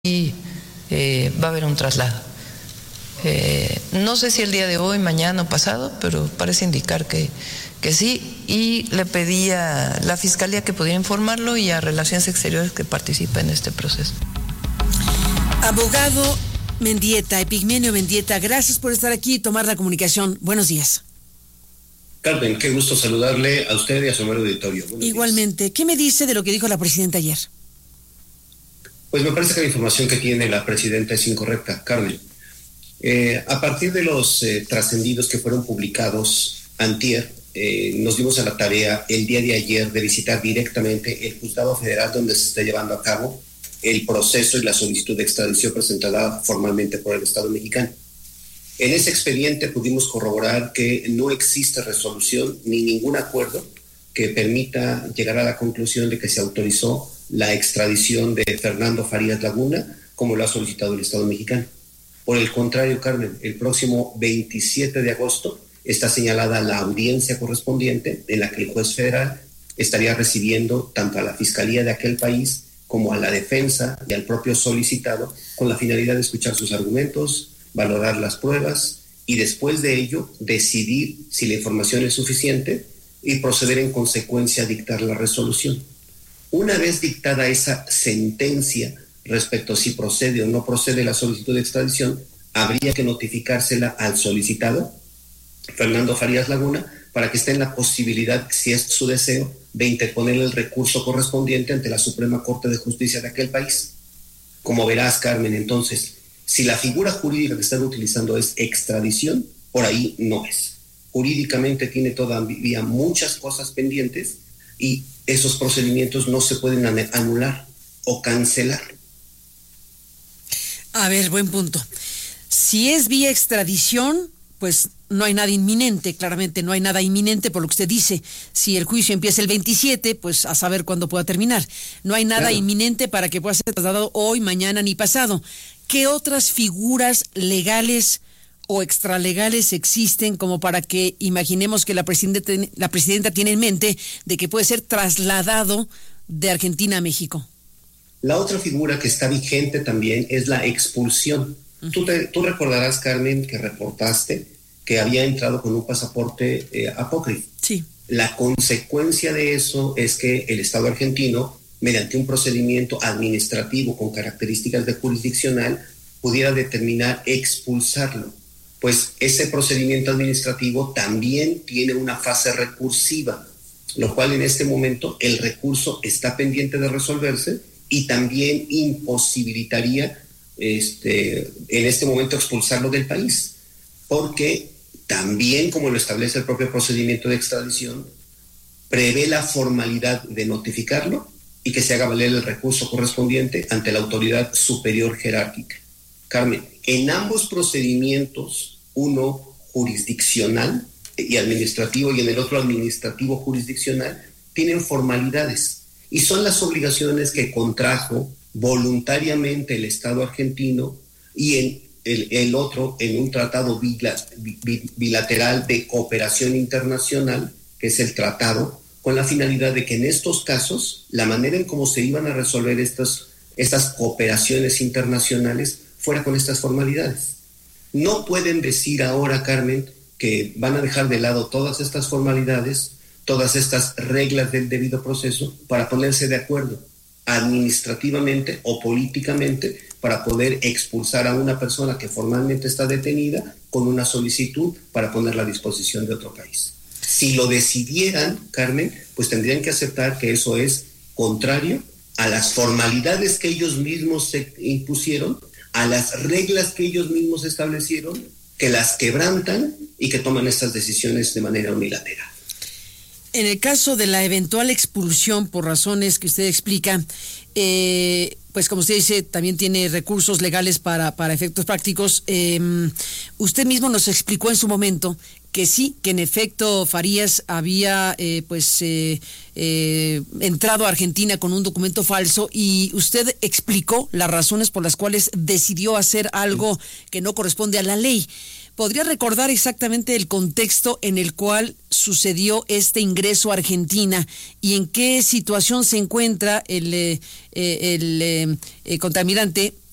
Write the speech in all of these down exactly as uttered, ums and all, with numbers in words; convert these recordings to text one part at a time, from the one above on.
y eh, va a haber un traslado. Eh, no sé si el día de hoy, mañana o pasado, pero parece indicar que, que sí, y le pedí a la Fiscalía que pudiera informarlo y a Relaciones Exteriores que participe en este proceso. Abogado Mendieta, Epigmenio Mendieta, gracias por estar aquí y tomar la comunicación. Buenos días. Carmen, qué gusto saludarle a usted y a su amable auditorio. Buenos Igualmente, días. ¿Qué me dice de lo que dijo la presidenta ayer? Pues me parece que la información que tiene la presidenta es incorrecta, Carmen. Eh, a partir de los eh, trascendidos que fueron publicados antier, eh, nos dimos a la tarea el día de ayer de visitar directamente el Juzgado Federal donde se está llevando a cabo el proceso y la solicitud de extradición presentada formalmente por el Estado mexicano. En ese expediente pudimos corroborar que no existe resolución ni ningún acuerdo que permita llegar a la conclusión de que se autorizó la extradición de Fernando Farías Laguna, como lo ha solicitado el Estado mexicano. Por el contrario, Carmen, el próximo veintisiete de agosto está señalada la audiencia correspondiente en la que el juez federal estaría recibiendo tanto a la Fiscalía de aquel país como a la defensa y al propio solicitado con la finalidad de escuchar sus argumentos, valorar las pruebas y después de ello decidir si la información es suficiente y proceder en consecuencia a dictar la resolución. Una vez dictada esa sentencia respecto a si procede o no procede la solicitud de extradición, habría que notificársela al solicitado, Fernando Farías Laguna, para que esté en la posibilidad, si es su deseo, de interponer el recurso correspondiente ante la Suprema Corte de Justicia de aquel país. Como verás, Carmen, entonces, si la figura jurídica que están utilizando es extradición, por ahí no es. Jurídicamente tiene todavía muchas cosas pendientes y esos procedimientos no se pueden anular o cancelar. A ver, buen punto. Si es vía extradición, pues no hay nada inminente, claramente no hay nada inminente por lo que usted dice. Si el juicio empieza el veintisiete, pues a saber cuándo pueda terminar. No hay nada claro. inminente para que pueda ser trasladado hoy, mañana ni pasado. ¿Qué otras figuras legales o extralegales existen como para que imaginemos que la presidenta, la presidenta tiene en mente de que puede ser trasladado de Argentina a México? La otra figura que está vigente también es la expulsión. Uh-huh. Tú, te, tú recordarás, Carmen, que reportaste que había entrado con un pasaporte eh, apócrifo. Sí. La consecuencia de eso es que el Estado argentino, mediante un procedimiento administrativo con características de jurisdiccional, pudiera determinar expulsarlo. Pues ese procedimiento administrativo también tiene una fase recursiva, lo cual en este momento el recurso está pendiente de resolverse y también imposibilitaría este, en este momento expulsarlo del país, porque también, como lo establece el propio procedimiento de extradición, prevé la formalidad de notificarlo y que se haga valer el recurso correspondiente ante la autoridad superior jerárquica. Carmen, en ambos procedimientos, uno jurisdiccional y administrativo y en el otro administrativo jurisdiccional, tienen formalidades y son las obligaciones que contrajo voluntariamente el Estado argentino y en el, el otro en un tratado bilateral de cooperación internacional, que es el tratado, con la finalidad de que en estos casos, la manera en cómo se iban a resolver estas, estas cooperaciones internacionales fuera con estas formalidades. No pueden decir ahora, Carmen, que van a dejar de lado todas estas formalidades, todas estas reglas del debido proceso para ponerse de acuerdo administrativamente o políticamente para poder expulsar a una persona que formalmente está detenida con una solicitud para ponerla a disposición de otro país. Si lo decidieran, Carmen, pues tendrían que aceptar que eso es contrario a las formalidades que ellos mismos se impusieron, a las reglas que ellos mismos establecieron, que las quebrantan y que toman estas decisiones de manera unilateral. En el caso de la eventual expulsión por razones que usted explica, eh, pues como usted dice, también tiene recursos legales para, para efectos prácticos. Eh, usted mismo nos explicó en su momento que sí, que en efecto Farías había eh, pues eh, eh, entrado a Argentina con un documento falso y usted explicó las razones por las cuales decidió hacer algo que no corresponde a la ley. ¿Podría recordar exactamente el contexto en el cual sucedió este ingreso a Argentina y en qué situación se encuentra el, eh, el eh, eh, contaminante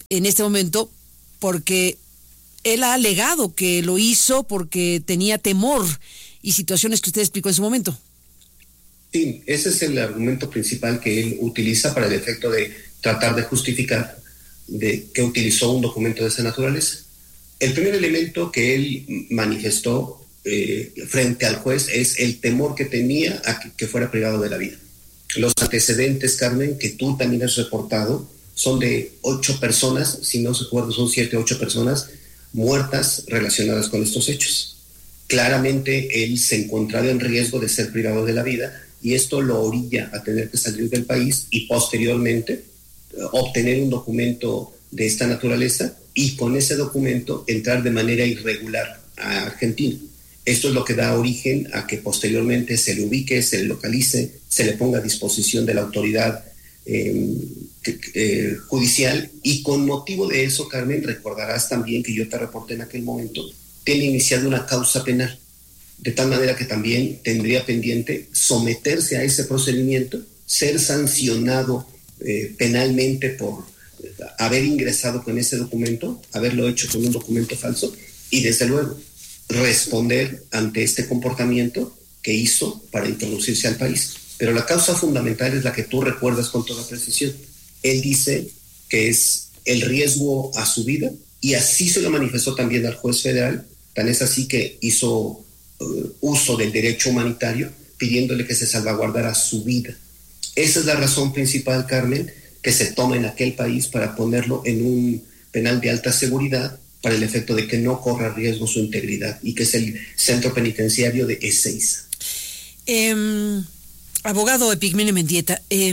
en este momento porque él ha alegado que lo hizo porque tenía temor y situaciones que usted explicó en su momento. Sí, ese es el argumento principal que él utiliza para el efecto de tratar de justificar de que utilizó un documento de esa naturaleza. El primer elemento que él manifestó eh, frente al juez es el temor que tenía a que, que fuera privado de la vida. Los antecedentes, Carmen, que tú también has reportado, son de ocho personas, si no recuerdo son siete o ocho personas muertas relacionadas con estos hechos. Claramente él se encontraba en riesgo de ser privado de la vida y esto lo orilla a tener que salir del país y posteriormente obtener un documento de esta naturaleza y con ese documento entrar de manera irregular a Argentina. Esto es lo que da origen a que posteriormente se le ubique, se le localice, se le ponga a disposición de la autoridad eh, eh, judicial y con motivo de eso, Carmen, recordarás también que yo te reporté en aquel momento, tiene iniciado una causa penal, de tal manera que también tendría pendiente someterse a ese procedimiento, ser sancionado eh, penalmente por haber ingresado con ese documento, haberlo hecho con un documento falso y desde luego responder ante este comportamiento que hizo para introducirse al país. Pero la causa fundamental es la que tú recuerdas con toda precisión. Él dice que es el riesgo a su vida y así se lo manifestó también al juez federal, tan es así que hizo uh, uso del derecho humanitario pidiéndole que se salvaguardara su vida. Esa es la razón principal, Carmen, que se toma en aquel país para ponerlo en un penal de alta seguridad para el efecto de que no corra riesgo su integridad y que es el centro penitenciario de Ezeiza. Eh, abogado Epigmenio Mendieta, eh,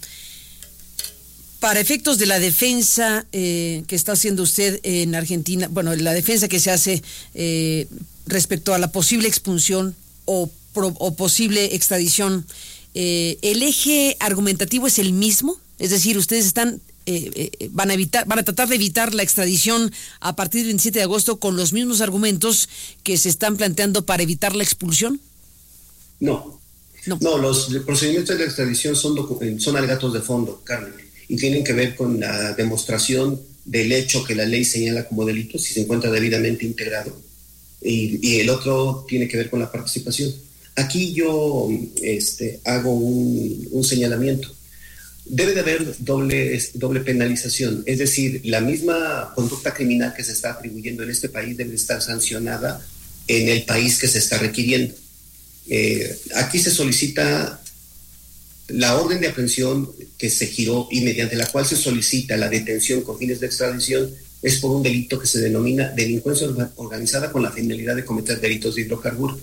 para efectos de la defensa eh, que está haciendo usted en Argentina, bueno, la defensa que se hace eh, respecto a la posible expulsión o, pro, o posible extradición, eh, ¿el eje argumentativo es el mismo? Es decir, ustedes están eh, eh, van a evitar, van a tratar de evitar la extradición a partir del veintisiete de agosto con los mismos argumentos que se están planteando para evitar la expulsión. No, no, no los procedimientos de la extradición son, son alegatos de fondo, Carmen, y tienen que ver con la demostración del hecho que la ley señala como delito, si se encuentra debidamente integrado, y, y el otro tiene que ver con la participación. Aquí yo este, hago un, un señalamiento. Debe de haber doble, doble penalización, es decir, la misma conducta criminal que se está atribuyendo en este país debe estar sancionada en el país que se está requiriendo. Eh, aquí se solicita la orden de aprehensión que se giró y mediante la cual se solicita la detención con fines de extradición es por un delito que se denomina delincuencia organizada con la finalidad de cometer delitos de hidrocarburos.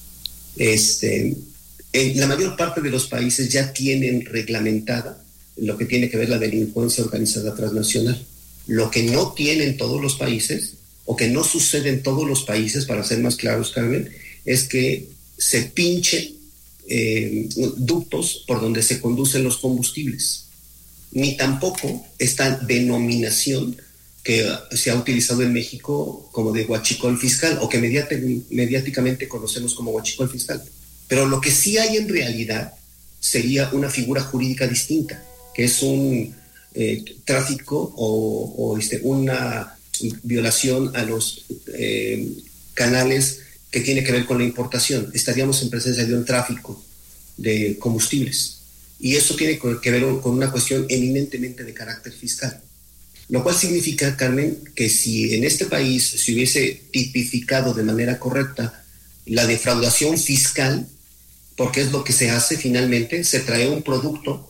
Este, en la mayor parte de los países ya tienen reglamentada lo que tiene que ver la delincuencia organizada transnacional. Lo que no tienen todos los países, o que no sucede en todos los países, para ser más claros, Carmen, es que se pinchen eh, ductos por donde se conducen los combustibles. Ni tampoco esta denominación que se ha utilizado en México como de huachicol fiscal, o que mediati- mediáticamente conocemos como huachicol fiscal. Pero lo que sí hay en realidad sería una figura jurídica distinta, que es un eh, tráfico o, o este, una violación a los eh, canales que tiene que ver con la importación. Estaríamos en presencia de un tráfico de combustibles. Y eso tiene que ver con una cuestión eminentemente de carácter fiscal. Lo cual significa, Carmen, que si en este país se hubiese tipificado de manera correcta la defraudación fiscal, porque es lo que se hace finalmente, se trae un producto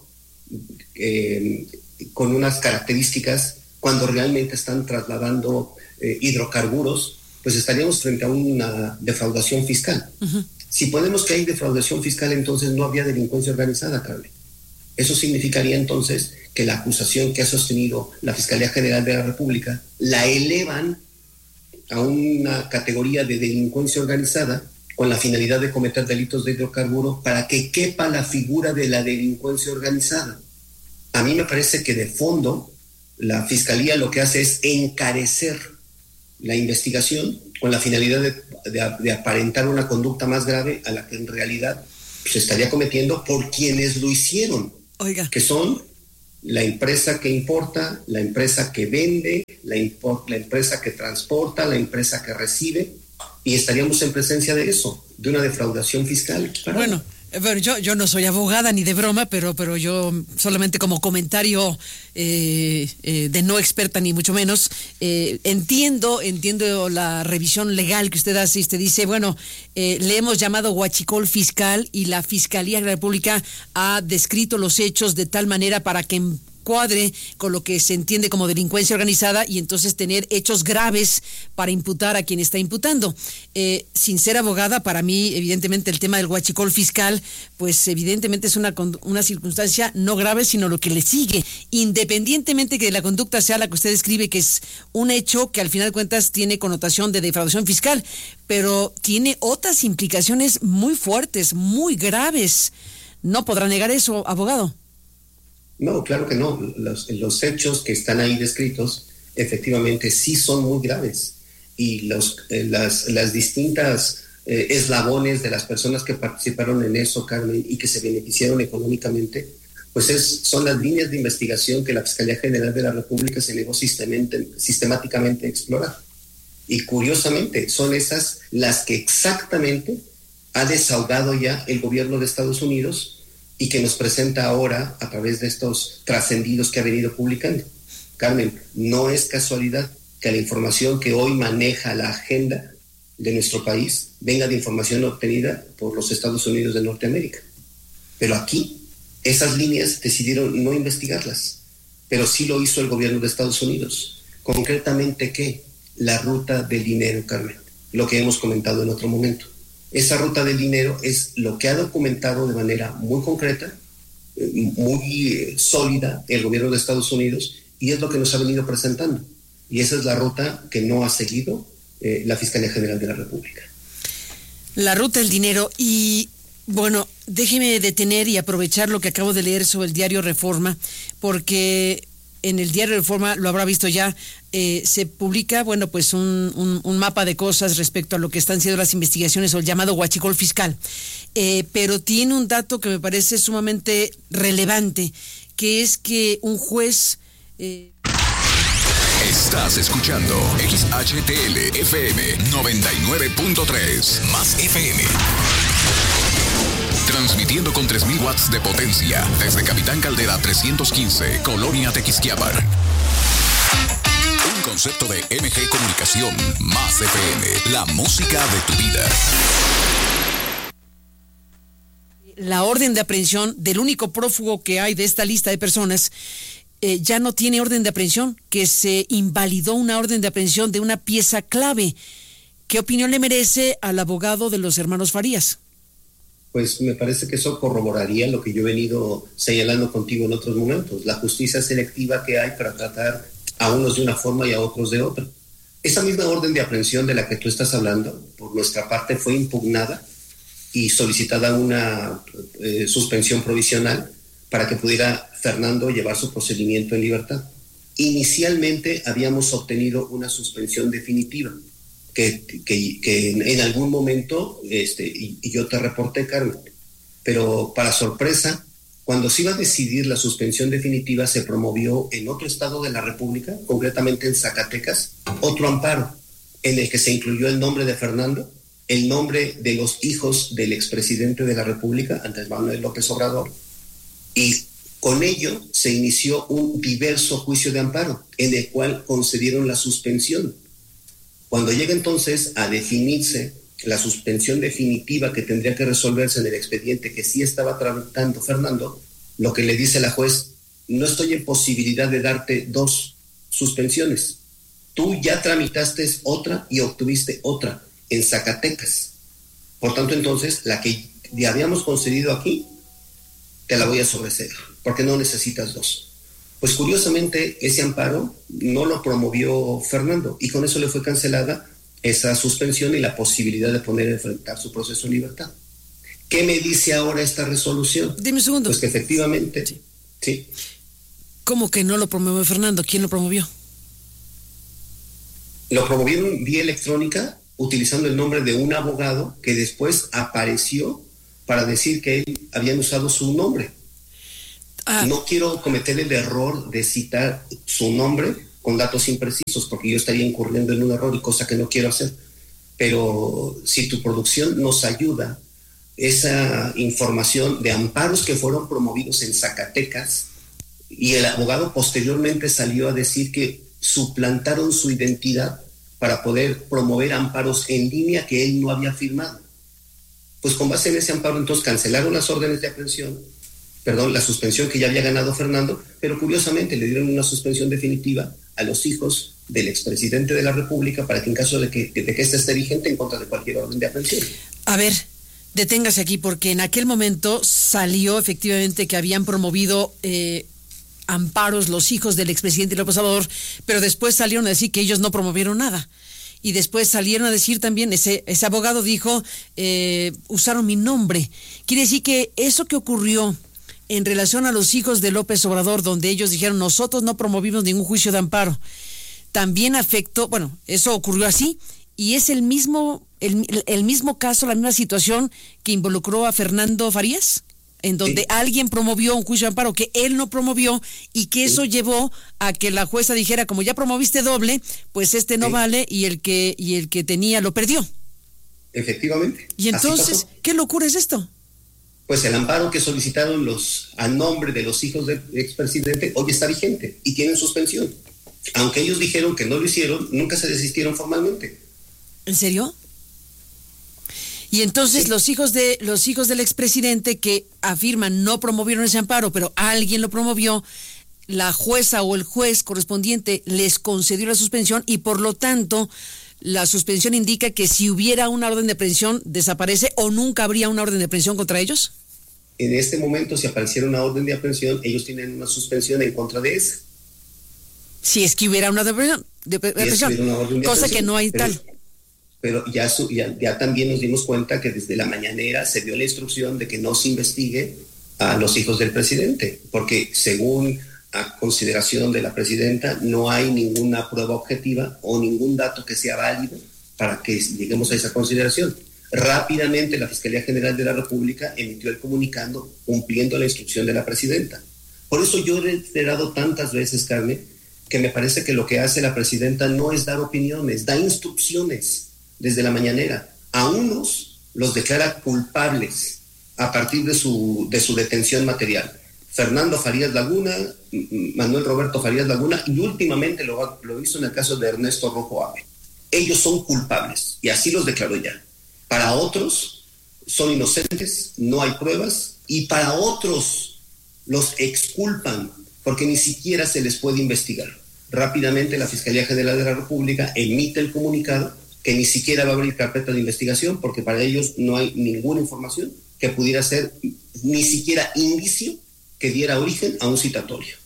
Eh, con unas características cuando realmente están trasladando eh, hidrocarburos, pues estaríamos frente a una defraudación fiscal. Uh-huh. Si ponemos que hay defraudación fiscal, entonces no habría delincuencia organizada, Carmen. Eso significaría entonces que la acusación que ha sostenido la Fiscalía General de la República la elevan a una categoría de delincuencia organizada con la finalidad de cometer delitos de hidrocarburos para que quepa la figura de la delincuencia organizada. A mí me parece que de fondo la Fiscalía lo que hace es encarecer la investigación con la finalidad de, de, de aparentar una conducta más grave a la que en realidad se estaría cometiendo por quienes lo hicieron. Oiga. Que son la empresa que importa, la empresa que vende, la, import, la empresa que transporta, la empresa que recibe, y estaríamos en presencia de eso, de una defraudación fiscal. Claro. Bueno, bueno yo, yo no soy abogada ni de broma, pero, pero yo solamente como comentario eh, eh, de no experta ni mucho menos, eh, entiendo, entiendo la revisión legal que usted hace. Usted dice, bueno, eh, le hemos llamado huachicol fiscal y la Fiscalía de la República ha descrito los hechos de tal manera para que cuadre con lo que se entiende como delincuencia organizada y entonces tener hechos graves para imputar a quien está imputando. Eh, sin ser abogada, para mí, evidentemente, el tema del huachicol fiscal, pues evidentemente es una, una circunstancia no grave, sino lo que le sigue, independientemente que la conducta sea la que usted describe, que es un hecho que al final de cuentas tiene connotación de defraudación fiscal, pero tiene otras implicaciones muy fuertes, muy graves. ¿No podrá negar eso, abogado? No, claro que no. Los, los hechos que están ahí descritos efectivamente sí son muy graves y los, eh, las, las distintas eh, eslabones de las personas que participaron en eso, Carmen, y que se beneficiaron económicamente, pues es, son las líneas de investigación que la Fiscalía General de la República se negó sistemáticamente a explorar. Y curiosamente son esas las que exactamente ha desahogado ya el gobierno de Estados Unidos y que nos presenta ahora a través de estos trascendidos que ha venido publicando. Carmen, no es casualidad que la información que hoy maneja la agenda de nuestro país venga de información obtenida por los Estados Unidos de Norteamérica. Pero aquí, esas líneas decidieron no investigarlas, pero sí lo hizo el gobierno de Estados Unidos. Concretamente, ¿qué? La ruta del dinero, Carmen, lo que hemos comentado en otro momento. Esa ruta del dinero es lo que ha documentado de manera muy concreta, muy sólida el gobierno de Estados Unidos, y es lo que nos ha venido presentando. Y esa es la ruta que no ha seguido eh, la Fiscalía General de la República. La ruta del dinero. Y bueno, déjeme detener y aprovechar lo que acabo de leer sobre el diario Reforma, porque en el diario Reforma, lo habrá visto ya, eh, se publica, bueno, pues un, un, un mapa de cosas respecto a lo que están siendo las investigaciones o el llamado huachicol fiscal. Eh, pero tiene un dato que me parece sumamente relevante, que es que un juez... Eh... Estás escuchando X H T L F M noventa y nueve punto tres, más F M. Transmitiendo con tres mil watts de potencia desde Capitán Caldera trescientos quince, Colonia Tequisquiapan. Un concepto de M G Comunicación, más F M, la música de tu vida. La orden de aprehensión del único prófugo que hay de esta lista de personas eh, ya no tiene orden de aprehensión, que se invalidó una orden de aprehensión de una pieza clave. ¿Qué opinión le merece al abogado de los hermanos Farías? Pues me parece que eso corroboraría lo que yo he venido señalando contigo en otros momentos, la justicia selectiva que hay para tratar a unos de una forma y a otros de otra. Esa misma orden de aprehensión de la que tú estás hablando, por nuestra parte, fue impugnada y solicitada una eh, suspensión provisional para que pudiera Fernando llevar su procedimiento en libertad. Inicialmente habíamos obtenido una suspensión definitiva, que, que, que en, en algún momento, este, y, y yo te reporté, Carmen, pero para sorpresa, cuando se iba a decidir la suspensión definitiva, se promovió en otro estado de la República, concretamente en Zacatecas, otro amparo, en el que se incluyó el nombre de Fernando, el nombre de los hijos del expresidente de la República, Andrés Manuel López Obrador, y con ello se inició un diverso juicio de amparo, en el cual concedieron la suspensión. Cuando llega entonces a definirse la suspensión definitiva que tendría que resolverse en el expediente que sí estaba tramitando Fernando, lo que le dice la juez, no estoy en posibilidad de darte dos suspensiones. Tú ya tramitaste otra y obtuviste otra en Zacatecas. Por tanto, entonces, la que le habíamos concedido aquí, te la voy a sobreseer, porque no necesitas dos. Pues curiosamente, ese amparo no lo promovió Fernando y con eso le fue cancelada esa suspensión y la posibilidad de poder enfrentar su proceso en libertad. ¿Qué me dice ahora esta resolución? Dime un segundo. Pues que efectivamente... Sí. sí. ¿Cómo que no lo promovió Fernando? ¿Quién lo promovió? Lo promovieron vía electrónica utilizando el nombre de un abogado que después apareció para decir que él habían usado su nombre. Ah. No quiero cometer el error de citar su nombre con datos imprecisos, porque yo estaría incurriendo en un error y cosa que no quiero hacer. Pero si tu producción nos ayuda, esa información de amparos que fueron promovidos en Zacatecas, y el abogado posteriormente salió a decir que suplantaron su identidad para poder promover amparos en línea que él no había firmado. Pues con base en ese amparo, entonces cancelaron las órdenes de aprehensión, perdón, la suspensión que ya había ganado Fernando, pero curiosamente le dieron una suspensión definitiva a los hijos del expresidente de la República para que en caso de que, de que ésta esté vigente en contra de cualquier orden de aprehensión. A ver, deténgase aquí, porque en aquel momento salió efectivamente que habían promovido eh, amparos los hijos del expresidente López Obrador, pero después salieron a decir que ellos no promovieron nada. Y después salieron a decir también, ese, ese abogado dijo, eh, usaron mi nombre. Quiere decir que eso que ocurrió en relación a los hijos de López Obrador, donde ellos dijeron, nosotros no promovimos ningún juicio de amparo, también afectó, bueno, eso ocurrió así, y es el mismo, el, el mismo caso, la misma situación que involucró a Fernando Farías, en donde sí. alguien promovió un juicio de amparo que él no promovió, y que eso sí. llevó a que la jueza dijera, como ya promoviste doble, pues este no sí. vale, y el que y el que tenía lo perdió. Efectivamente. Y entonces, ¿qué locura es esto? Pues el amparo que solicitaron los a nombre de los hijos del expresidente hoy está vigente y tienen suspensión. Aunque ellos dijeron que no lo hicieron, nunca se desistieron formalmente. ¿En serio? Y entonces sí. los hijos de los hijos del expresidente que afirman no promovieron ese amparo, pero alguien lo promovió, la jueza o el juez correspondiente les concedió la suspensión, y por lo tanto la suspensión indica que si hubiera una orden de aprehensión desaparece, o nunca habría una orden de aprehensión contra ellos. En este momento, si apareciera una orden de aprehensión, ellos tienen una suspensión en contra de esa. Si es que hubiera una de aprehensión, de aprehensión, es que una orden de cosa que no hay pero, tal. Pero ya, ya, ya también nos dimos cuenta que desde la mañanera se dio la instrucción de que no se investigue a los hijos del presidente, porque según a consideración de la presidenta no hay ninguna prueba objetiva o ningún dato que sea válido para que lleguemos a esa consideración. Rápidamente la Fiscalía General de la República emitió el comunicado cumpliendo la instrucción de la presidenta. Por eso yo he reiterado tantas veces, Carmen, que me parece que lo que hace la presidenta no es dar opiniones, da instrucciones desde la mañanera. A unos los declara culpables a partir de su, de su detención material. Fernando Farías Laguna, Manuel Roberto Farías Laguna, y últimamente lo, lo hizo en el caso de Ernesto Rojo Ave. Ellos son culpables, y así los declaró ya. Para otros son inocentes, no hay pruebas, y para otros los exculpan, porque ni siquiera se les puede investigar. Rápidamente la Fiscalía General de la República emite el comunicado que ni siquiera va a abrir carpeta de investigación, porque para ellos no hay ninguna información que pudiera ser ni siquiera indicio que diera origen a un citatorio.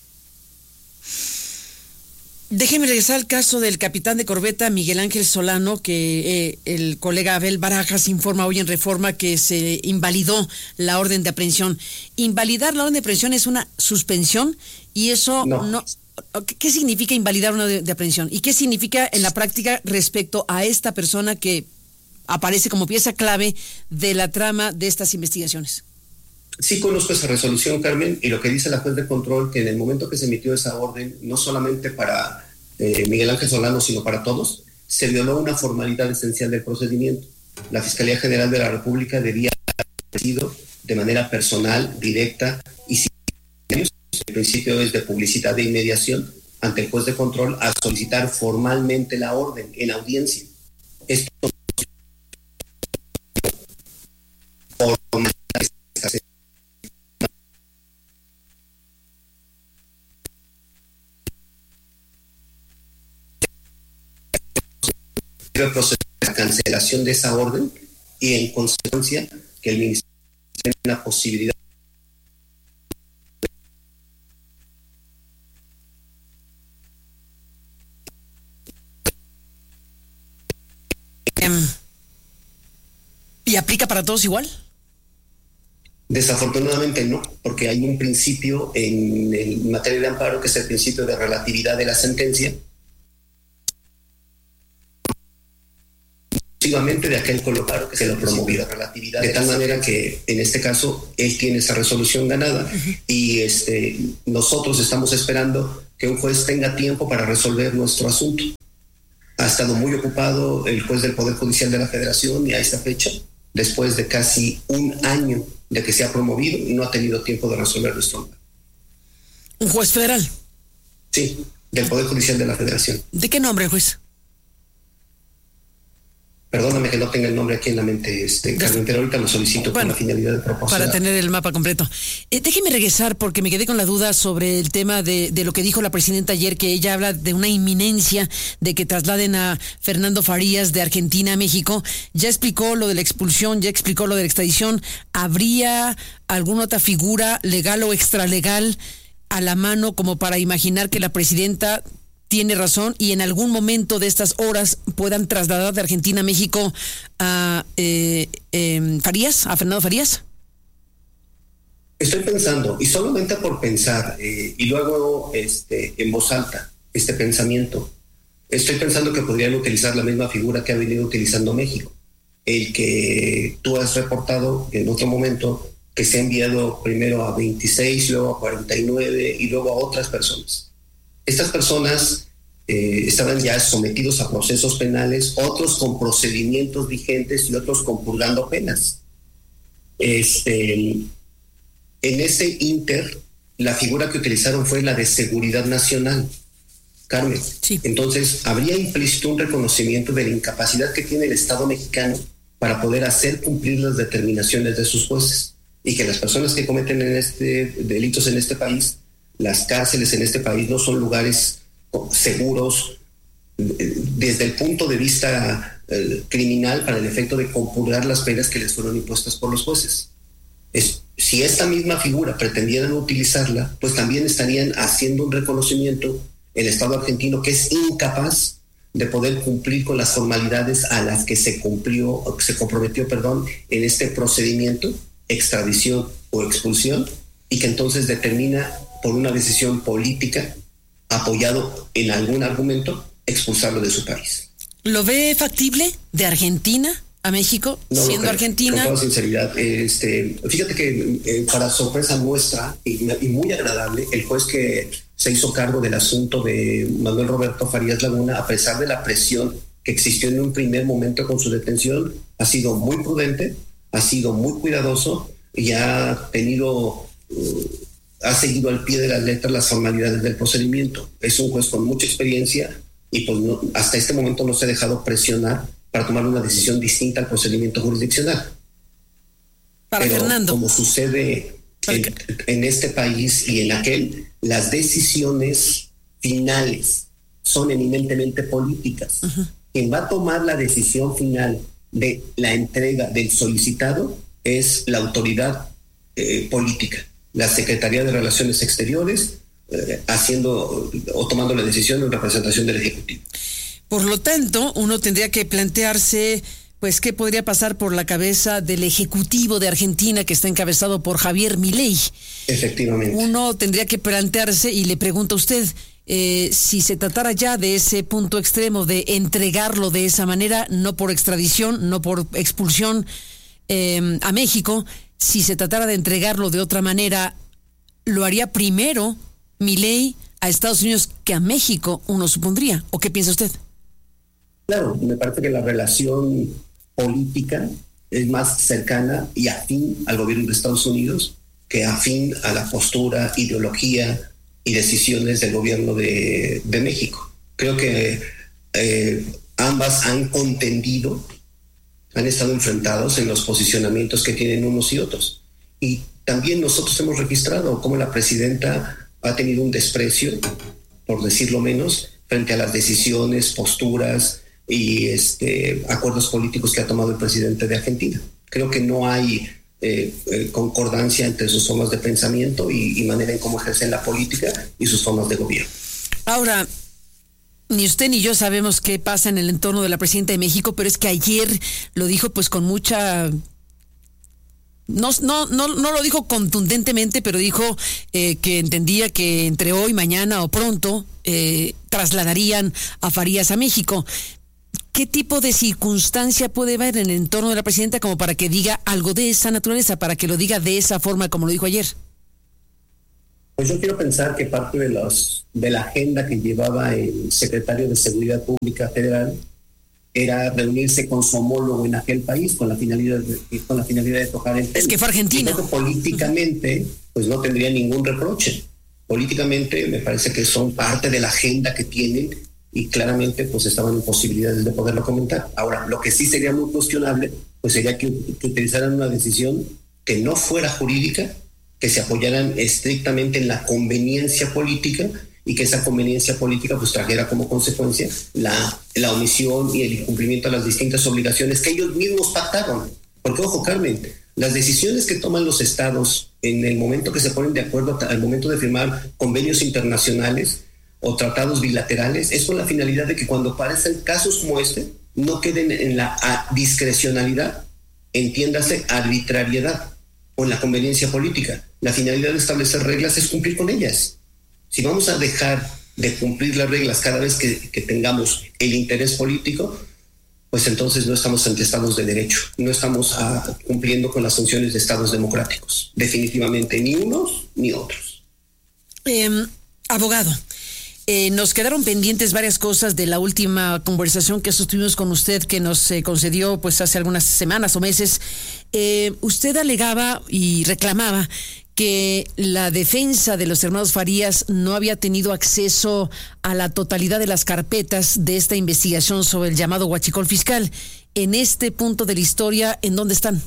Déjeme regresar al caso del capitán de corbeta Miguel Ángel Solano, que eh, el colega Abel Barajas informa hoy en Reforma que se invalidó la orden de aprehensión. Invalidar la orden de aprehensión es una suspensión, y eso no... no ¿qué significa invalidar una de, de aprehensión? ¿Y qué significa en la práctica respecto a esta persona que aparece como pieza clave de la trama de estas investigaciones? Sí conozco esa resolución, Carmen, y lo que dice la juez de control, que en el momento que se emitió esa orden, no solamente para eh, Miguel Ángel Solano, sino para todos, se violó una formalidad esencial del procedimiento. La Fiscalía General de la República debía haber sido de manera personal, directa y sin el principio es de publicidad de inmediación ante el juez de control a solicitar formalmente la orden en audiencia. Esto debe proceder a la cancelación de esa orden y en consecuencia que el ministerio tenga la posibilidad ¿Y aplica para todos igual? Desafortunadamente no, porque hay un principio en, en materia de amparo que es el principio de relatividad de la sentencia. exclusivamente de aquel colocado que se lo promovió. Relatividad. De tal manera que en este caso él tiene esa resolución ganada uh-huh. y este, nosotros estamos esperando que un juez tenga tiempo para resolver nuestro asunto. Ha estado muy ocupado el juez del Poder Judicial de la Federación y a esta fecha, después de casi un año de que se ha promovido, no ha tenido tiempo de resolver nuestro amparo. ¿Un juez federal? Sí, del Poder Judicial de la Federación. ¿De qué nombre, juez? Perdóname que no tenga el nombre aquí en la mente, este, Carmen, pero ahorita lo solicito bueno, con la finalidad de proporcionar. Para tener el mapa completo. Eh, déjeme regresar porque me quedé con la duda sobre el tema de, de lo que dijo la presidenta ayer, que ella habla de una inminencia de que trasladen a Fernando Farías de Argentina a México. Ya explicó lo de la expulsión, ya explicó lo de la extradición. ¿Habría alguna otra figura legal o extralegal a la mano como para imaginar que la presidenta tiene razón y en algún momento de estas horas puedan trasladar de Argentina a México a eh, eh, Farías, a Fernando Farías? Estoy pensando, y solamente por pensar, eh, y luego este, en voz alta, este pensamiento, estoy pensando que podrían utilizar la misma figura que ha venido utilizando México. El que tú has reportado en otro momento que se ha enviado primero a veintiséis, luego a cuarenta y nueve y luego a otras personas. Estas personas eh, estaban ya sometidos a procesos penales, otros con procedimientos vigentes y otros con purgando penas. Este, en ese inter, la figura que utilizaron fue la de seguridad nacional. Carmen, sí. Entonces habría implícito un reconocimiento de la incapacidad que tiene el Estado mexicano para poder hacer cumplir las determinaciones de sus jueces y que las personas que cometen en este, delitos en este país, las cárceles en este país no son lugares seguros desde el punto de vista eh, criminal para el efecto de computar las penas que les fueron impuestas por los jueces. Es, si esta misma figura pretendieran utilizarla, pues también estarían haciendo un reconocimiento el Estado argentino que es incapaz de poder cumplir con las formalidades a las que se cumplió, se comprometió, perdón, en este procedimiento, extradición o expulsión, y que entonces determina por una decisión política, apoyado en algún argumento, expulsarlo de su país. ¿Lo ve factible de Argentina a México, no, siendo no, Argentina? Con toda sinceridad, este, fíjate que eh, para sorpresa nuestra y, y muy agradable, el juez que se hizo cargo del asunto de Manuel Roberto Farías Laguna, a pesar de la presión que existió en un primer momento con su detención, ha sido muy prudente, ha sido muy cuidadoso y ha tenido... Uh, ha seguido al pie de la letra las formalidades del procedimiento. Es un juez con mucha experiencia y pues no, hasta este momento no se ha dejado presionar para tomar una decisión distinta al procedimiento jurisdiccional. Para Pero, Fernando. como sucede en, en este país y en aquel, las decisiones finales son eminentemente políticas. Uh-huh. Quien va a tomar la decisión final de la entrega del solicitado es la autoridad eh, política. La Secretaría de Relaciones Exteriores eh, haciendo o tomando la decisión en representación del Ejecutivo. Por lo tanto, uno tendría que plantearse, pues, qué podría pasar por la cabeza del Ejecutivo de Argentina, que está encabezado por Javier Milei. Efectivamente. Uno tendría que plantearse, y le pregunto a usted, eh, si se tratara ya de ese punto extremo de entregarlo de esa manera, no por extradición, no por expulsión eh, a México, si se tratara de entregarlo de otra manera, ¿lo haría primero Milei a Estados Unidos que a México, uno supondría? ¿O qué piensa usted? Claro, me parece que la relación política es más cercana y afín al gobierno de Estados Unidos que afín a la postura, ideología y decisiones del gobierno de, de México. Creo que eh, ambas han contendido, han estado enfrentados en los posicionamientos que tienen unos y otros. Y también nosotros hemos registrado cómo la presidenta ha tenido un desprecio, por decirlo menos, frente a las decisiones, posturas y este, acuerdos políticos que ha tomado el presidente de Argentina. Creo que no hay eh, eh, concordancia entre sus formas de pensamiento y, y manera en cómo ejercen la política y sus formas de gobierno. Ahora, ni usted ni yo sabemos qué pasa en el entorno de la presidenta de México, pero es que ayer lo dijo pues con mucha... No, no, no, no lo dijo contundentemente, pero dijo eh, que entendía que entre hoy, mañana o pronto eh, trasladarían a Farías a México. ¿qué tipo de circunstancia puede haber en el entorno de la presidenta como para que diga algo de esa naturaleza, para que lo diga de esa forma como lo dijo ayer? Pues yo quiero pensar que parte de los de la agenda que llevaba el secretario de Seguridad Pública Federal era reunirse con su homólogo en aquel país con la finalidad de, con la finalidad de tocar el tema. Es que fue Argentina. Que políticamente, pues no tendría ningún reproche. Políticamente me parece que son parte de la agenda que tienen y claramente pues estaban en posibilidades de poderlo comentar. Ahora, lo que sí sería muy cuestionable, pues sería que, que utilizaran una decisión que no fuera jurídica, que se apoyaran estrictamente en la conveniencia política y que esa conveniencia política pues trajera como consecuencia la, la omisión y el incumplimiento de las distintas obligaciones que ellos mismos pactaron. Porque, ojo, Carmen, las decisiones que toman los estados en el momento que se ponen de acuerdo al momento de firmar convenios internacionales o tratados bilaterales es con la finalidad de que cuando aparecen casos como este no queden en la discrecionalidad, entiéndase arbitrariedad o en la conveniencia política. La finalidad de establecer reglas es cumplir con ellas. Si vamos a dejar de cumplir las reglas cada vez que, que tengamos el interés político, pues entonces no estamos ante estados de derecho, no estamos a, cumpliendo con las funciones de estados democráticos. Definitivamente ni unos ni otros. Eh, abogado, eh, nos quedaron pendientes varias cosas de la última conversación que sostuvimos con usted, que nos eh, concedió pues hace algunas semanas o meses. Eh, usted alegaba y reclamaba que la defensa de los hermanos Farías no había tenido acceso a la totalidad de las carpetas de esta investigación sobre el llamado huachicol fiscal. En este punto de la historia, ¿en dónde están?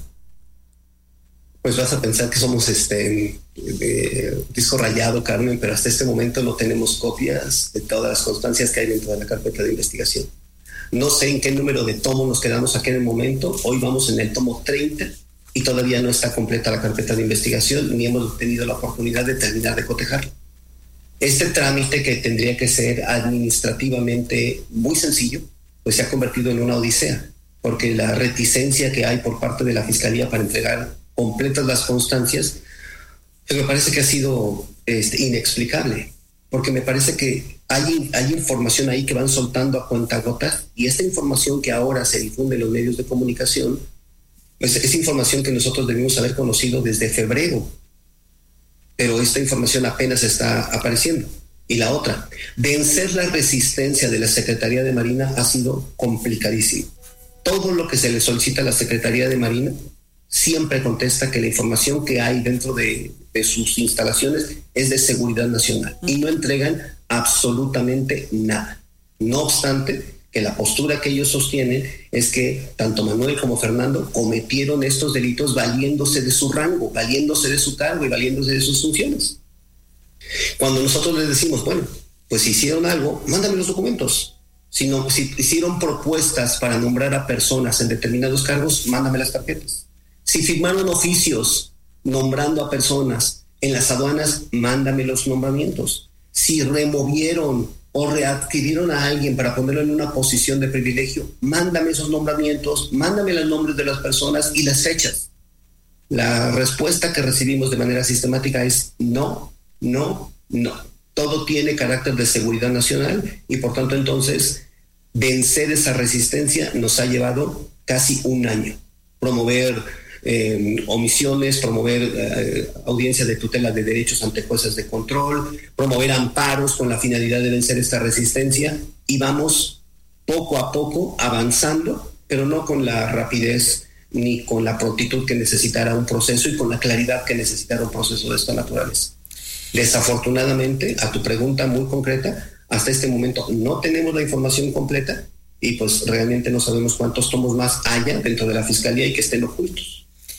Pues vas a pensar que somos este eh, disco rayado, Carmen, pero hasta este momento no tenemos copias de todas las constancias que hay dentro de la carpeta de investigación. No sé en qué número de tomo nos quedamos aquí en el momento. Hoy vamos en el tomo treinta. Y todavía no está completa la carpeta de investigación, ni hemos tenido la oportunidad de terminar de cotejarlo. Este trámite, que tendría que ser administrativamente muy sencillo, pues se ha convertido en una odisea, porque la reticencia que hay por parte de la Fiscalía para entregar completas las constancias, pues me parece que ha sido este, inexplicable, porque me parece que hay, hay información ahí que van soltando a cuentagotas, y esta información que ahora se difunde en los medios de comunicación, pues es información que nosotros debimos haber conocido desde febrero, pero esta información apenas está apareciendo. Y la otra, vencer la resistencia de la Secretaría de Marina ha sido complicadísimo. Todo lo que se le solicita a la Secretaría de Marina siempre contesta que la información que hay dentro de, de sus instalaciones es de seguridad nacional y no entregan absolutamente nada. No obstante, que la postura que ellos sostienen es que tanto Manuel como Fernando cometieron estos delitos valiéndose de su rango, valiéndose de su cargo y valiéndose de sus funciones. Cuando nosotros les decimos, bueno, pues si hicieron algo, mándame los documentos. Si, no, si hicieron propuestas para nombrar a personas en determinados cargos, mándame las tarjetas. Si firmaron oficios nombrando a personas en las aduanas, mándame los nombramientos. Si removieron o readquirieron a alguien para ponerlo en una posición de privilegio, mándame esos nombramientos, mándame los nombres de las personas y las fechas. La respuesta que recibimos de manera sistemática es no, no, no. Todo tiene carácter de seguridad nacional y por tanto entonces vencer esa resistencia nos ha llevado casi un año. Promover Eh, omisiones, promover eh, audiencia de tutela de derechos ante jueces de control, promover amparos con la finalidad de vencer esta resistencia y vamos poco a poco avanzando, pero no con la rapidez ni con la prontitud que necesitara un proceso y con la claridad que necesitara un proceso de esta naturaleza. Desafortunadamente, a tu pregunta muy concreta, hasta este momento no tenemos la información completa y pues realmente no sabemos cuántos tomos más haya dentro de la Fiscalía y que estén ocultos.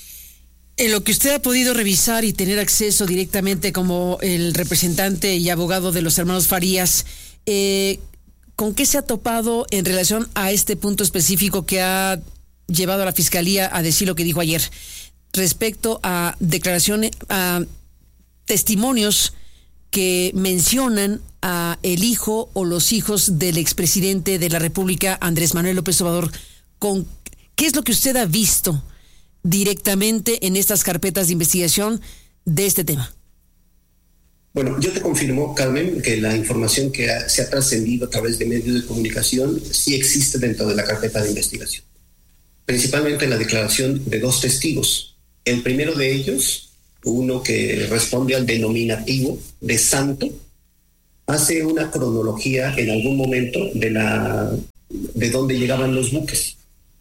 En lo que usted ha podido revisar y tener acceso directamente como el representante y abogado de los hermanos Farías, eh, ¿con qué se ha topado en relación a este punto específico que ha llevado a la Fiscalía a decir lo que dijo ayer respecto a declaraciones, a testimonios que mencionan a el hijo o los hijos del expresidente de la República, Andrés Manuel López Obrador? ¿Con qué es lo que usted ha visto directamente en estas carpetas de investigación de este tema? Bueno, yo te confirmo, Carmen, que la información que ha, se ha trascendido a través de medios de comunicación sí existe dentro de la carpeta de investigación. Principalmente la declaración de dos testigos. El primero de ellos, uno que responde al denominativo de santo, hace una cronología en algún momento de, la, de dónde llegaban los buques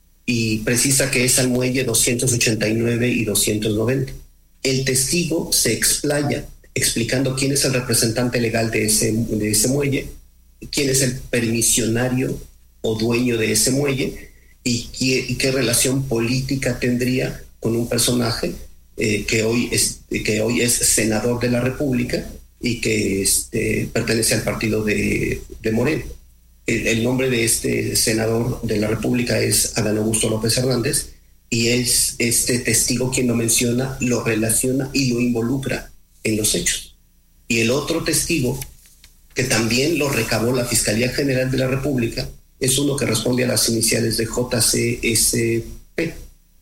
y precisa que es al muelle doscientos ochenta y nueve y doscientos noventa. El testigo se explaya explicando quién es el representante legal de ese, de ese muelle, quién es el permisionario o dueño de ese muelle y qué, y qué relación política tendría con un personaje eh, que, hoy es, que hoy es senador de la República y que este, pertenece al partido de, de Morena. El, el nombre de este senador de la República es Adán Augusto López Hernández y es este testigo quien lo menciona, lo relaciona y lo involucra en los hechos. Y el otro testigo, que también lo recabó la Fiscalía General de la República, es uno que responde a las iniciales de J C S P.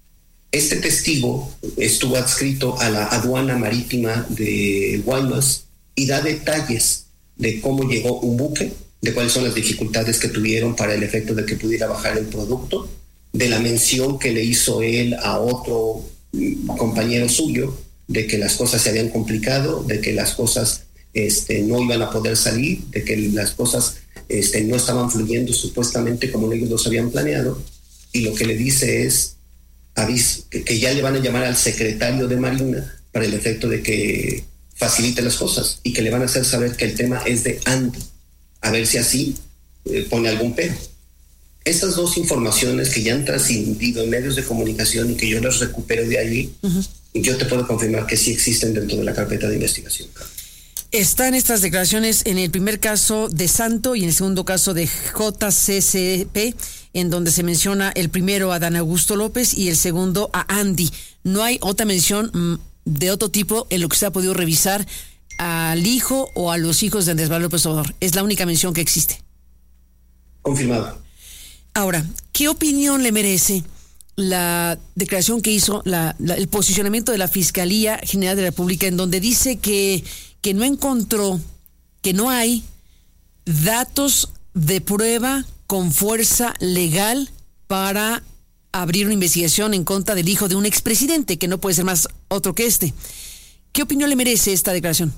Este testigo estuvo adscrito a la aduana marítima de Guaymas y da detalles de cómo llegó un buque, de cuáles son las dificultades que tuvieron para el efecto de que pudiera bajar el producto, de la mención que le hizo él a otro compañero suyo, de que las cosas se habían complicado, de que las cosas este, no iban a poder salir, de que las cosas este, no estaban fluyendo supuestamente como ellos los habían planeado, y lo que le dice es avis, que, que ya le van a llamar al secretario de Marina para el efecto de que facilite las cosas y que le van a hacer saber que el tema es de Andy, a ver si así eh, pone algún pero. Estas dos informaciones que ya han trascendido en medios de comunicación y que yo las recupero de allí, uh-huh. yo te puedo confirmar que sí existen dentro de la carpeta de investigación. Están estas declaraciones en el primer caso de Santo y en el segundo caso de J C S P, en donde se menciona el primero a Adán Augusto López y el segundo a Andy. No hay otra mención mmm, de otro tipo en lo que se ha podido revisar al hijo o a los hijos de Andrés Manuel López Obrador. Es la única mención que existe. Confirmado. Ahora, ¿qué opinión le merece la declaración que hizo, la, la, el posicionamiento de la Fiscalía General de la República, en donde dice que, que no encontró, que no hay datos de prueba con fuerza legal para abrir una investigación en contra del hijo de un expresidente, que no puede ser más otro que este? ¿Qué opinión le merece esta declaración?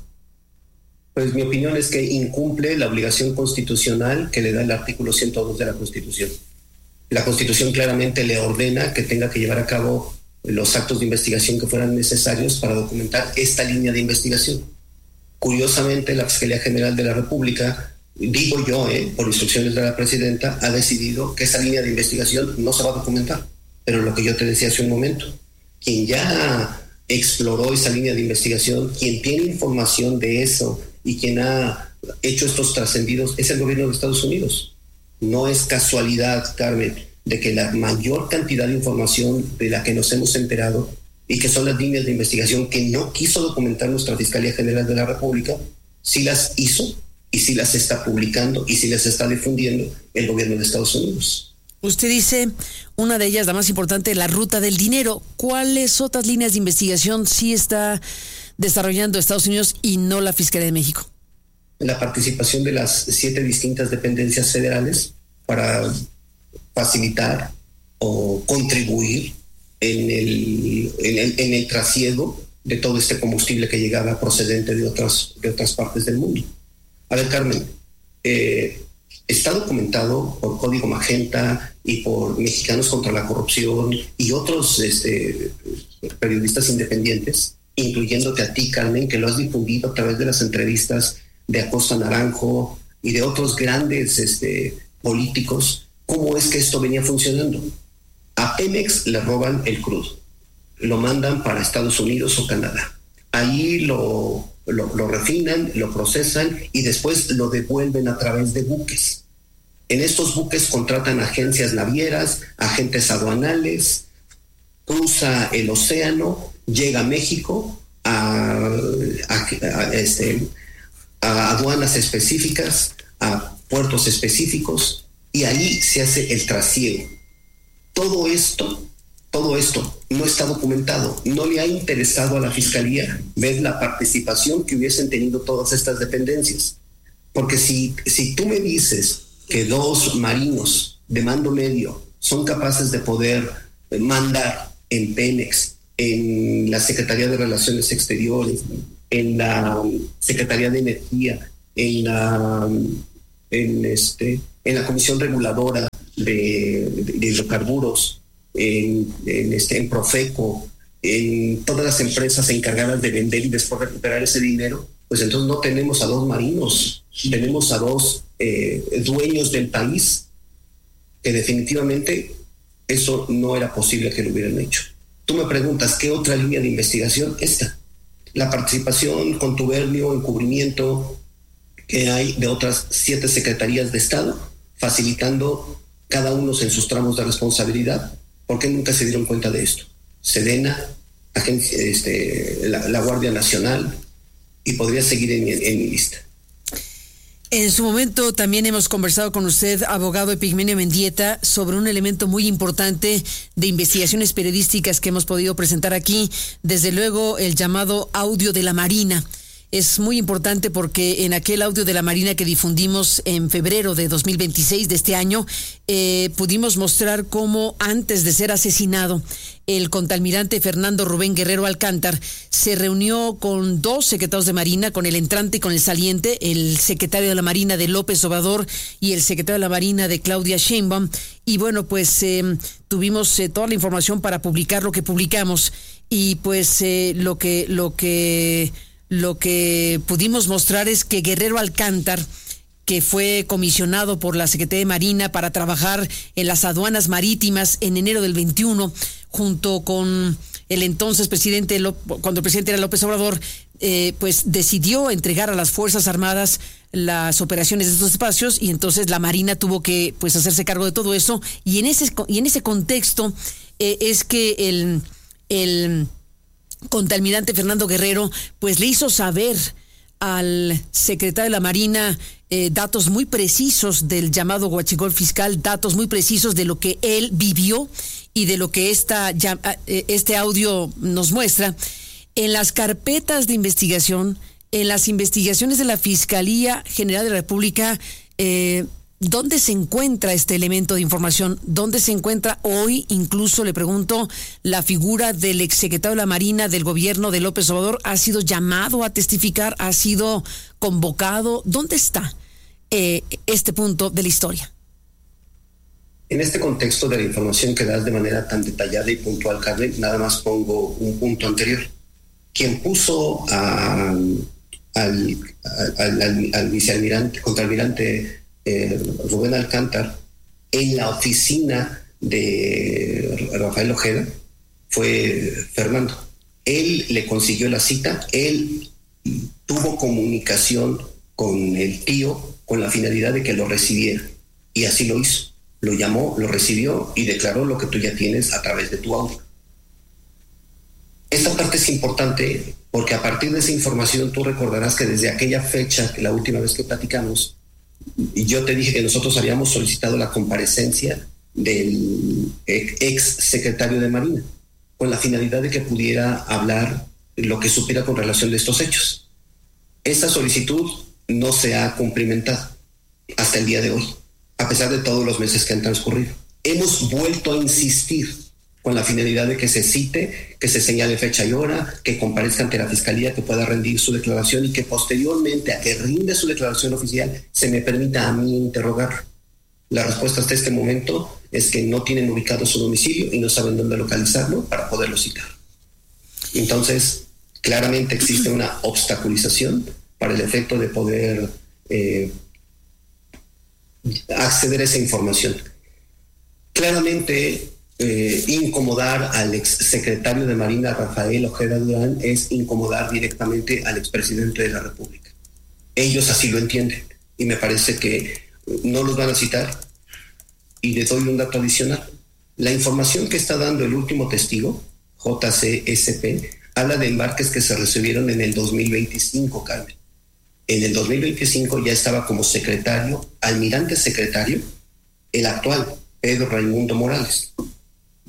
Pues mi opinión es que incumple la obligación constitucional que le da el artículo ciento dos de la Constitución. La Constitución claramente le ordena que tenga que llevar a cabo los actos de investigación que fueran necesarios para documentar esta línea de investigación. Curiosamente, la Fiscalía General de la República, digo yo, eh, por instrucciones de la presidenta, ha decidido que esa línea de investigación no se va a documentar. Pero lo que yo te decía hace un momento, quien ya exploró esa línea de investigación, quien tiene información de eso y quien ha hecho estos trascendidos es el gobierno de Estados Unidos. No es casualidad, Carmen, de que la mayor cantidad de información de la que nos hemos enterado y que son las líneas de investigación que no quiso documentar nuestra Fiscalía General de la República, sí las hizo y sí las está publicando y sí las está difundiendo el gobierno de Estados Unidos. Usted dice, una de ellas, la más importante, la ruta del dinero. ¿Cuáles otras líneas de investigación sí está desarrollando Estados Unidos y no la Fiscalía de México? La participación de las siete distintas dependencias federales para facilitar o contribuir en el, en el, en el trasiego de todo este combustible que llegaba procedente de otras, de otras partes del mundo. A ver, Carmen, eh, está documentado por Código Magenta y por Mexicanos contra la Corrupción y otros este, periodistas independientes, incluyéndote a ti, Carmen, que lo has difundido a través de las entrevistas de Acosta Naranjo y de otros grandes este, políticos, cómo es que esto venía funcionando. A Pemex le roban el crudo, lo mandan para Estados Unidos o Canadá. Ahí lo, lo, lo refinan, lo procesan y después lo devuelven a través de buques. En estos buques contratan agencias navieras, agentes aduanales, cruza el océano, llega a México, a, a, a, este, a aduanas específicas, a puertos específicos, y ahí se hace el trasiego. Todo esto todo esto no está documentado. No le ha interesado a la Fiscalía ver la participación que hubiesen tenido todas estas dependencias. Porque si, si tú me dices que dos marinos de mando medio son capaces de poder mandar en Pemex, en la Secretaría de Relaciones Exteriores, en la Secretaría de Energía, en la, en este, en la Comisión Reguladora de, de, de Hidrocarburos, en, en, este, en Profeco, en todas las empresas encargadas de vender y después recuperar ese dinero, pues entonces no tenemos a dos marinos, tenemos a dos eh, dueños del país, que definitivamente eso no era posible que lo hubieran hecho. Tú me preguntas, ¿qué otra línea de investigación? Esta. La participación, contubernio, encubrimiento que hay de otras siete secretarías de Estado, facilitando cada uno en sus tramos de responsabilidad. ¿Por qué nunca se dieron cuenta de esto? Sedena, agencia, este, la, la Guardia Nacional, y podría seguir en, en mi lista. En su momento también hemos conversado con usted, abogado Epigmenio Mendieta, sobre un elemento muy importante de investigaciones periodísticas que hemos podido presentar aquí, desde luego el llamado audio de la Marina. Es muy importante porque en aquel audio de la Marina que difundimos en febrero de dos mil veintiséis de este año, eh, pudimos mostrar cómo antes de ser asesinado, el contraalmirante Fernando Rubén Guerrero Alcántar se reunió con dos secretarios de Marina, con el entrante y con el saliente, el secretario de la Marina de López Obrador y el secretario de la Marina de Claudia Sheinbaum. Y bueno, pues eh, tuvimos eh, toda la información para publicar lo que publicamos y pues eh, lo que lo que lo que pudimos mostrar es que Guerrero Alcántar, que fue comisionado por la Secretaría de Marina para trabajar en las aduanas marítimas en enero del veintiuno, junto con el entonces presidente, cuando el presidente era López Obrador, eh, pues decidió entregar a las Fuerzas Armadas las operaciones de estos espacios, y entonces la Marina tuvo que pues hacerse cargo de todo eso, y en ese, y en ese contexto eh, es que el, el contraalmirante Fernando Guerrero pues le hizo saber al secretario de la Marina eh, datos muy precisos del llamado huachicol fiscal, datos muy precisos de lo que él vivió y de lo que esta, ya, este audio nos muestra. En las carpetas de investigación, en las investigaciones de la Fiscalía General de la República, eh, ¿dónde se encuentra este elemento de información? ¿Dónde se encuentra hoy? Incluso le pregunto, la figura del exsecretario de la Marina del gobierno de López Obrador ha sido llamado a testificar, ha sido convocado. ¿Dónde está eh, este punto de la historia? En este contexto de la información que das de manera tan detallada y puntual, Carmen, nada más pongo un punto anterior. Quien puso a, al, al, al, al vicealmirante, contraalmirante eh, Rubén Alcántar en la oficina de Rafael Ojeda fue Fernando. Él le consiguió la cita, él tuvo comunicación con el tío con la finalidad de que lo recibiera, y así lo hizo. Lo llamó, lo recibió y declaró lo que tú ya tienes a través de tu audio. Esta parte es importante porque a partir de esa información tú recordarás que desde aquella fecha, que la última vez que platicamos, y yo te dije que nosotros habíamos solicitado la comparecencia del ex secretario de Marina con la finalidad de que pudiera hablar lo que supiera con relación de estos hechos. Esa solicitud no se ha cumplimentado hasta el día de hoy, a pesar de todos los meses que han transcurrido. Hemos vuelto a insistir con la finalidad de que se cite, que se señale fecha y hora, que comparezca ante la Fiscalía, que pueda rendir su declaración y que posteriormente a que rinde su declaración oficial se me permita a mí interrogar. La respuesta hasta este momento es que no tienen ubicado su domicilio y no saben dónde localizarlo para poderlo citar. Entonces, claramente existe una obstaculización para el efecto de poder eh, acceder a esa información. Claramente, eh, incomodar al exsecretario de Marina, Rafael Ojeda Durán, es incomodar directamente al expresidente de la República. Ellos así lo entienden y me parece que no los van a citar. Y les doy un dato adicional. La información que está dando el último testigo, J C S P, habla de embarques que se recibieron en el dos mil veinticinco, Carmen. En el dos mil veinticinco ya estaba como secretario, almirante secretario, el actual Pedro Raimundo Morales.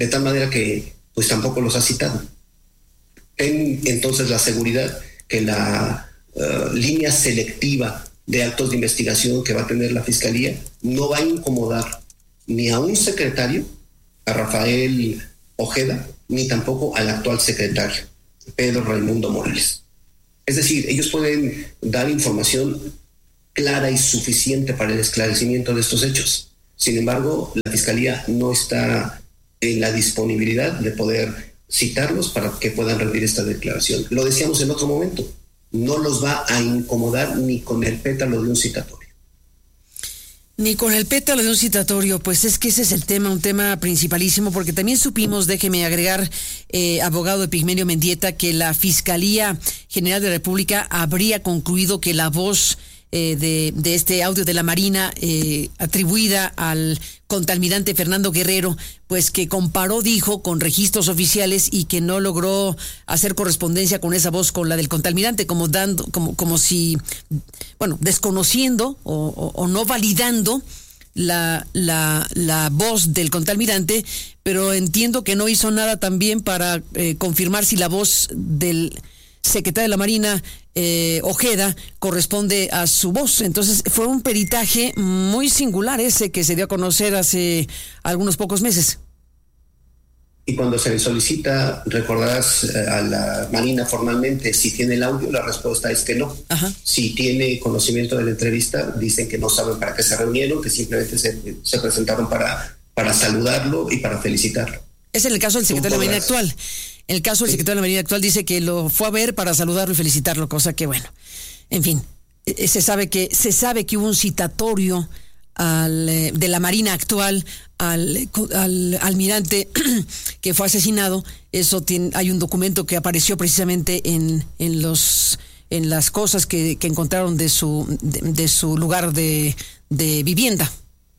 de tal manera que pues tampoco los ha citado. Ten entonces la seguridad que la uh, línea selectiva de actos de investigación que va a tener la Fiscalía no va a incomodar ni a un secretario, a Rafael Ojeda, ni tampoco al actual secretario, Pedro Raimundo Morales. Es decir, ellos pueden dar información clara y suficiente para el esclarecimiento de estos hechos. Sin embargo, la Fiscalía no está en la disponibilidad de poder citarlos para que puedan rendir esta declaración. Lo decíamos en otro momento, no los va a incomodar ni con el pétalo de un citatorio. Ni con el pétalo de un citatorio, pues es que ese es el tema, un tema principalísimo, porque también supimos, déjeme agregar, eh, abogado Epigmenio Mendieta, que la Fiscalía General de la República habría concluido que la voz eh, de, de este audio de la Marina eh, atribuida al contraalmirante Fernando Guerrero, pues que comparó, dijo, con registros oficiales y que no logró hacer correspondencia con esa voz con la del contraalmirante, como dando, como, como si, bueno, desconociendo o, o, o no validando la, la, la voz del contraalmirante, pero entiendo que no hizo nada también para eh, confirmar si la voz del secretario de la Marina, eh, Ojeda, corresponde a su voz. Entonces fue un peritaje muy singular ese que se dio a conocer hace algunos pocos meses. Y cuando se le solicita, recordarás a la Marina formalmente si tiene el audio, la respuesta es que no. Ajá. Si tiene conocimiento de la entrevista, dicen que no saben para qué se reunieron, que simplemente se, se presentaron para, para saludarlo y para felicitarlo. Es en el caso del secretario de la Marina actual. En el caso del secretario de la Marina actual dice que lo fue a ver para saludarlo y felicitarlo, cosa que, bueno, en fin, eh, se sabe que se sabe que hubo un citatorio al, eh, de la Marina actual al, al almirante que fue asesinado. Eso tiene, hay un documento que apareció precisamente en, en los en las cosas que, que encontraron de su de, de su lugar de, de vivienda.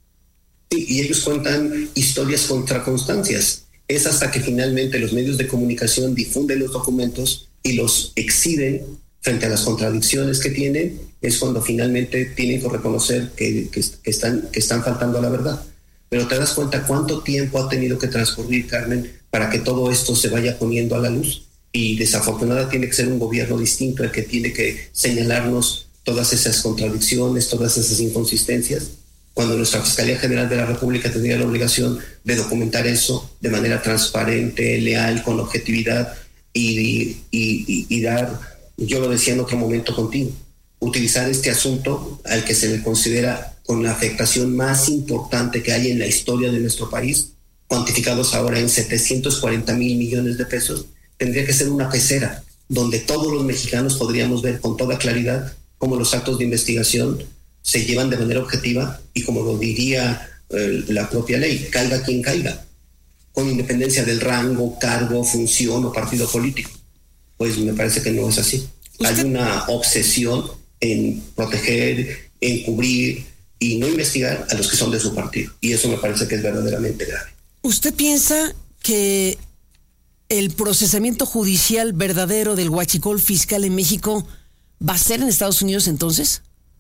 Sí, y ellos cuentan historias contra constancias. Es hasta que finalmente los medios de comunicación difunden los documentos y los exhiben frente a las contradicciones que tienen, es cuando finalmente tienen que reconocer que, que, que, están, que están faltando a la verdad. Pero te das cuenta cuánto tiempo ha tenido que transcurrir, Carmen, para que todo esto se vaya poniendo a la luz. Y desafortunadamente tiene que ser un gobierno distinto el que tiene que señalarnos todas esas contradicciones, todas esas inconsistencias, cuando nuestra Fiscalía General de la República tendría la obligación de documentar eso de manera transparente, leal, con objetividad y, y, y, y dar, yo lo decía en otro momento contigo, utilizar este asunto al que se le considera con la afectación más importante que hay en la historia de nuestro país, cuantificados ahora en setecientos cuarenta mil millones de pesos, tendría que ser una pecera donde todos los mexicanos podríamos ver con toda claridad cómo los actos de investigación se llevan de manera objetiva y, como lo diría eh, la propia ley, caiga quien caiga, con independencia del rango, cargo, función o partido político. Pues me parece que no es así. ¿Usted? Hay una obsesión en proteger, en cubrir y no investigar a los que son de su partido. Y eso me parece que es verdaderamente grave. ¿Usted piensa que el procesamiento judicial verdadero del huachicol fiscal en México va a ser en Estados Unidos entonces?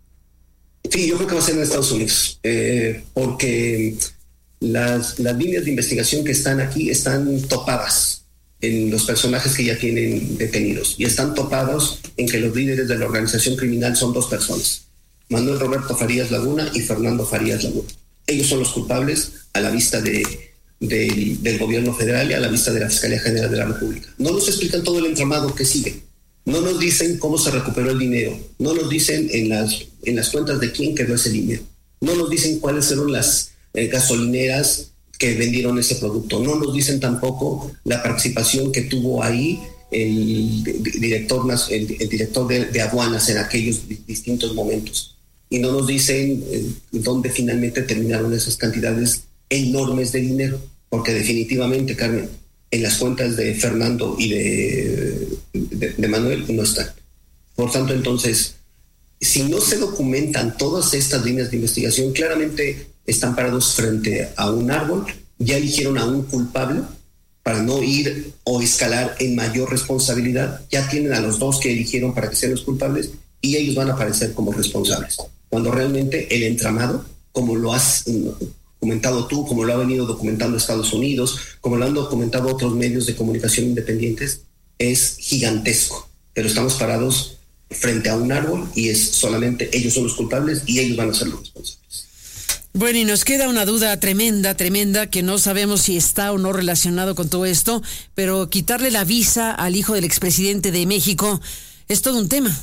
Sí, yo creo que va a ser en Estados Unidos, eh, porque las, las líneas de investigación que están aquí están topadas en los personajes que ya tienen detenidos y están topados en que los líderes de la organización criminal son dos personas, Manuel Roberto Farías Laguna y Fernando Farías Laguna. Ellos son los culpables a la vista de, de, del gobierno federal y a la vista de la Fiscalía General de la República. No nos explican todo el entramado que sigue. No nos dicen cómo se recuperó el dinero, no nos dicen en las, en las cuentas de quién quedó ese dinero, no nos dicen cuáles fueron las eh, gasolineras que vendieron ese producto, no nos dicen tampoco la participación que tuvo ahí el, el director, el, el director de, de aduanas en aquellos distintos momentos, y no nos dicen eh, dónde finalmente terminaron esas cantidades enormes de dinero, porque definitivamente, Carmen, en las cuentas de Fernando y de, de, de Manuel no están. Por tanto, entonces, si no se documentan todas estas líneas de investigación, claramente están parados frente a un árbol, ya eligieron a un culpable para no ir o escalar en mayor responsabilidad, ya tienen a los dos que eligieron para que sean los culpables y ellos van a aparecer como responsables, cuando realmente el entramado, como lo has documentado tú, como lo ha venido documentando Estados Unidos, como lo han documentado otros medios de comunicación independientes, es gigantesco. Pero estamos parados frente a un árbol y es solamente ellos son los culpables y ellos van a ser los responsables. Bueno, y nos queda una duda tremenda, tremenda, que no sabemos si está o no relacionado con todo esto, pero quitarle la visa al hijo del expresidente de México es todo un tema.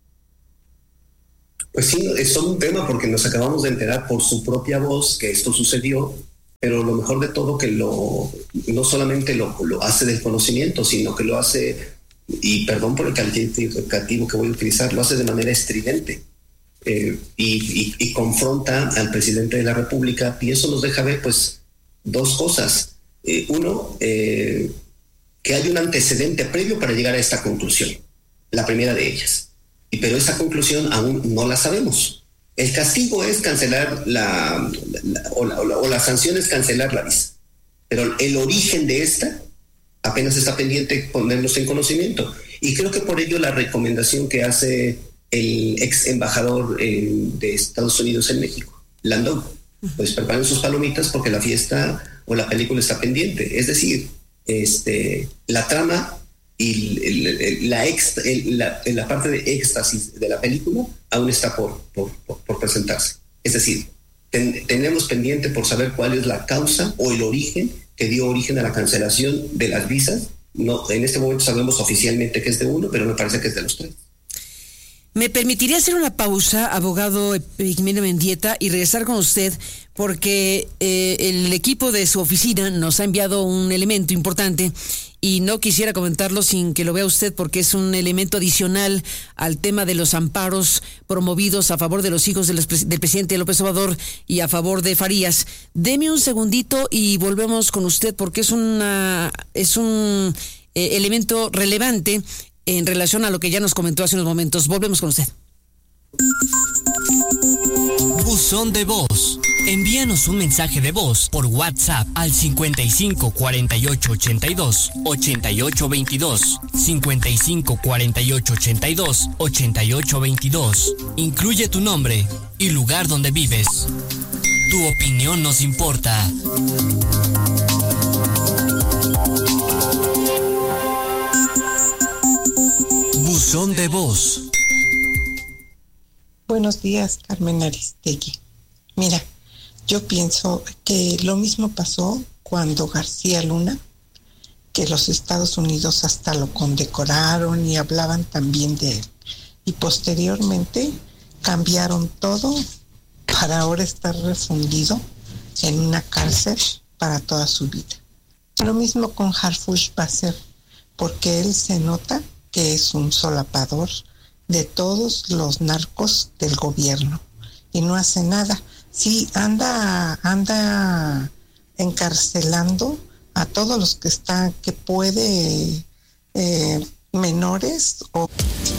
Pues sí, es todo un tema porque nos acabamos de enterar por su propia voz que esto sucedió, pero lo mejor de todo que lo no solamente lo, lo hace del conocimiento, sino que lo hace, y perdón por el calificativo que voy a utilizar, lo hace de manera estridente. Eh, y, y, y confronta al presidente de la República, y eso nos deja ver pues dos cosas. Eh, uno, eh, que hay un antecedente previo para llegar a esta conclusión, la primera de ellas, y pero esa conclusión aún no la sabemos. El castigo es cancelar la, la, o, la, o, la o la sanción es cancelar la visa, pero el origen de esta apenas está pendiente ponernos en conocimiento, y creo que por ello la recomendación que hace el ex embajador eh, de Estados Unidos en México, Landau, pues preparen sus palomitas porque la fiesta o la película está pendiente. Es decir, este, la trama y el, el, la, extra, el, la, la parte de éxtasis de la película aún está por, por, por, por presentarse. Es decir, ten, tenemos pendiente por saber cuál es la causa o el origen que dio origen a la cancelación de las visas. No, en este momento sabemos oficialmente que es de uno, pero me parece que es de los tres. ¿Me permitiría hacer una pausa, abogado Epigmenio Mendieta, y regresar con usted? Porque eh, el equipo de su oficina nos ha enviado un elemento importante y no quisiera comentarlo sin que lo vea usted, porque es un elemento adicional al tema de los amparos promovidos a favor de los hijos de los, del presidente López Obrador y a favor de Farías. Deme un segundito y volvemos con usted, porque es, una, es un eh, elemento relevante en relación a lo que ya nos comentó hace unos momentos. Volvemos con usted. Buzón de voz. Envíanos un mensaje de voz por WhatsApp al cincuenta y cinco cuarenta y ocho ochenta y dos ochenta y ocho veintidós, cincuenta y cinco cuarenta y ocho ochenta y dos ochenta y ocho veintidós. Incluye tu nombre y lugar donde vives. Tu opinión nos importa. Buzón de voz. Buenos días, Carmen Aristegui. Mira, yo pienso que lo mismo pasó cuando García Luna, que los Estados Unidos hasta lo condecoraron y hablaban también de él. Y posteriormente cambiaron todo para ahora estar refundido en una cárcel para toda su vida. Lo mismo con Harfush va a ser, porque él se nota que es un solapador de todos los narcos del gobierno y no hace nada. Sí, anda, anda encarcelando a todos los que están, que puede, eh, menores o